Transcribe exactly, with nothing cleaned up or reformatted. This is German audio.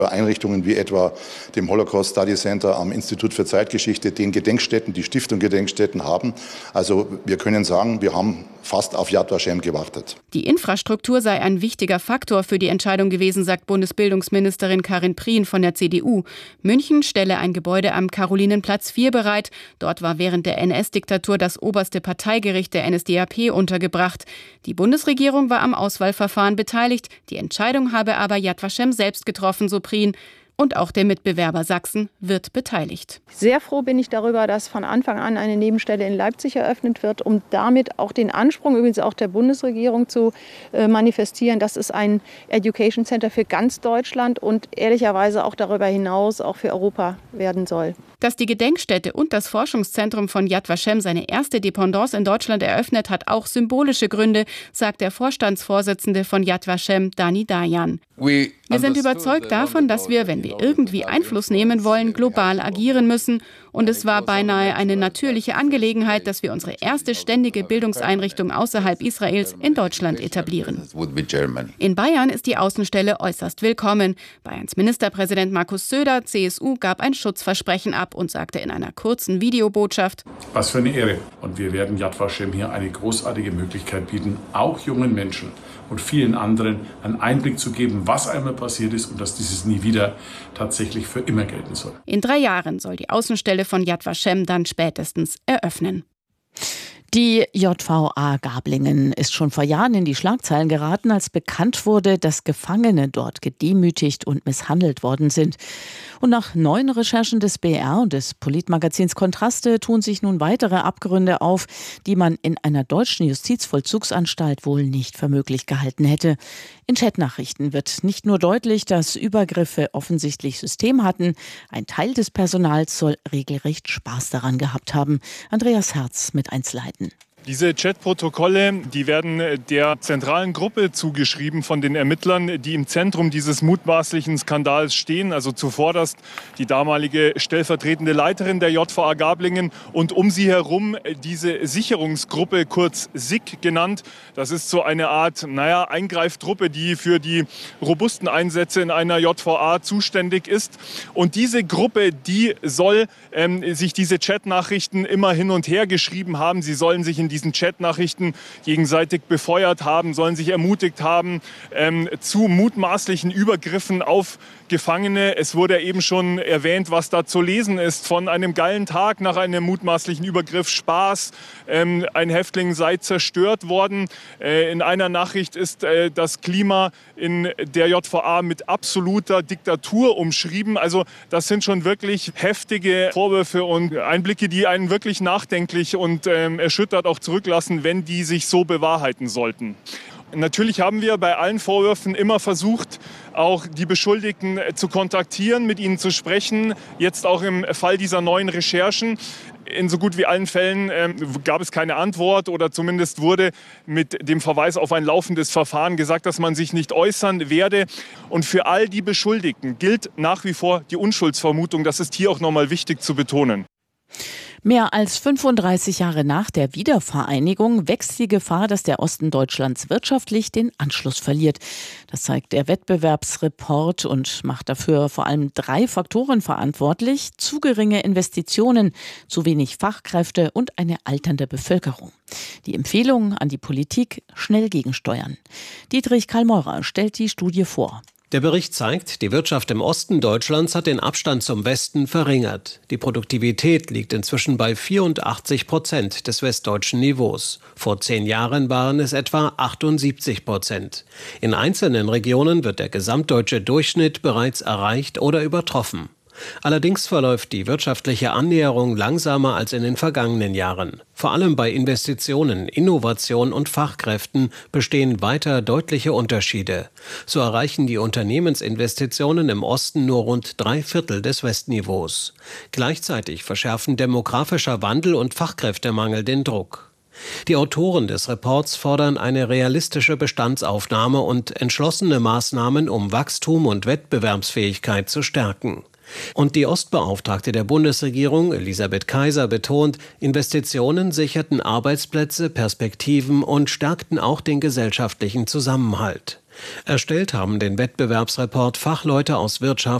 Einrichtungen wie etwa dem Holocaust Study Center am Institut für Zeitgeschichte, den Gedenkstätten, die Stiftung Gedenkstätten haben. Also wir können sagen, wir haben fast auf Yad Vashem gewartet. Die Infrastruktur sei ein wichtiger Faktor für die Entscheidung gewesen, sagt Bundesbildungsministerin Karin Prien von der C D U. München stelle ein Gebäude am Karolinenplatz vier bereit. Dort war während der N S-Diktatur das oberste Parteigericht der N S D A P untergebracht. Die Bundesregierung war am Auswahlverfahren beteiligt. Die Entscheidung habe aber Yad Vashem selbst getroffen, so Prien. Und auch der Mitbewerber Sachsen wird beteiligt. Sehr froh bin ich darüber, dass von Anfang an eine Nebenstelle in Leipzig eröffnet wird, um damit auch den Anspruch, übrigens auch der Bundesregierung, zu äh, manifestieren, dass es ein Education Center für ganz Deutschland und ehrlicherweise auch darüber hinaus auch für Europa werden soll. Dass die Gedenkstätte und das Forschungszentrum von Yad Vashem seine erste Dependance in Deutschland eröffnet, hat auch symbolische Gründe, sagt der Vorstandsvorsitzende von Yad Vashem, Dani Dayan. Wir sind überzeugt davon, dass wir, wenn wir irgendwie Einfluss nehmen wollen, global agieren müssen. Und es war beinahe eine natürliche Angelegenheit, dass wir unsere erste ständige Bildungseinrichtung außerhalb Israels in Deutschland etablieren. In Bayern ist die Außenstelle äußerst willkommen. Bayerns Ministerpräsident Markus Söder, C S U, gab ein Schutzversprechen ab und sagte in einer kurzen Videobotschaft: Was für eine Ehre. Und wir werden Yad Vashem hier eine großartige Möglichkeit bieten, auch jungen Menschen und vielen anderen einen Einblick zu geben, was einmal passiert ist und dass dieses nie wieder tatsächlich für immer gelten soll. In drei Jahren soll die Außenstelle von Yad Vashem dann spätestens eröffnen. Die J V A Gablingen ist schon vor Jahren in die Schlagzeilen geraten, als bekannt wurde, dass Gefangene dort gedemütigt und misshandelt worden sind. Und nach neuen Recherchen des B R und des Politmagazins Kontraste tun sich nun weitere Abgründe auf, die man in einer deutschen Justizvollzugsanstalt wohl nicht für möglich gehalten hätte. In Chatnachrichten wird nicht nur deutlich, dass Übergriffe offensichtlich System hatten, ein Teil des Personals soll regelrecht Spaß daran gehabt haben. Andreas Herz mit Einzelheiten. Diese Chatprotokolle, die werden der zentralen Gruppe zugeschrieben von den Ermittlern, die im Zentrum dieses mutmaßlichen Skandals stehen. Also zuvorderst die damalige stellvertretende Leiterin der J V A Gablingen und um sie herum diese Sicherungsgruppe, kurz S I G genannt. Das ist so eine Art, naja, Eingreiftruppe, die für die robusten Einsätze in einer J V A zuständig ist. Und diese Gruppe, die soll ähm, sich diese Chatnachrichten immer hin und her geschrieben haben. Sie sollen sich in diesen Chatnachrichten gegenseitig befeuert haben, sollen sich ermutigt haben ähm, zu mutmaßlichen Übergriffen auf Gefangene. Es wurde eben schon erwähnt, was da zu lesen ist von einem geilen Tag nach einem mutmaßlichen Übergriff, Spaß, ähm, ein Häftling sei zerstört worden. Äh, in einer Nachricht ist äh, das Klima in der J V A mit absoluter Diktatur umschrieben. Also das sind schon wirklich heftige Vorwürfe und Einblicke, die einen wirklich nachdenklich und ähm, erschüttert auch zurücklassen, wenn die sich so bewahrheiten sollten. Natürlich haben wir bei allen Vorwürfen immer versucht, auch die Beschuldigten zu kontaktieren, mit ihnen zu sprechen. Jetzt auch im Fall dieser neuen Recherchen. In so gut wie allen Fällen äh, gab es keine Antwort oder zumindest wurde mit dem Verweis auf ein laufendes Verfahren gesagt, dass man sich nicht äußern werde. Und für all die Beschuldigten gilt nach wie vor die Unschuldsvermutung. Das ist hier auch nochmal wichtig zu betonen. Mehr als fünfunddreißig Jahre nach der Wiedervereinigung wächst die Gefahr, dass der Osten Deutschlands wirtschaftlich den Anschluss verliert. Das zeigt der Wettbewerbsreport und macht dafür vor allem drei Faktoren verantwortlich: zu geringe Investitionen, zu wenig Fachkräfte und eine alternde Bevölkerung. Die Empfehlung an die Politik: schnell gegensteuern. Dietrich Karl-Meurer stellt die Studie vor. Der Bericht zeigt, die Wirtschaft im Osten Deutschlands hat den Abstand zum Westen verringert. Die Produktivität liegt inzwischen bei vierundachtzig Prozent des westdeutschen Niveaus. Vor zehn Jahren waren es etwa achtundsiebzig Prozent. In einzelnen Regionen wird der gesamtdeutsche Durchschnitt bereits erreicht oder übertroffen. Allerdings verläuft die wirtschaftliche Annäherung langsamer als in den vergangenen Jahren. Vor allem bei Investitionen, Innovation und Fachkräften bestehen weiter deutliche Unterschiede. So erreichen die Unternehmensinvestitionen im Osten nur rund drei Viertel des Westniveaus. Gleichzeitig verschärfen demografischer Wandel und Fachkräftemangel den Druck. Die Autoren des Reports fordern eine realistische Bestandsaufnahme und entschlossene Maßnahmen, um Wachstum und Wettbewerbsfähigkeit zu stärken. Und die Ostbeauftragte der Bundesregierung, Elisabeth Kaiser, betont, Investitionen sicherten Arbeitsplätze, Perspektiven und stärkten auch den gesellschaftlichen Zusammenhalt. Erstellt haben den Wettbewerbsreport Fachleute aus Wirtschaft,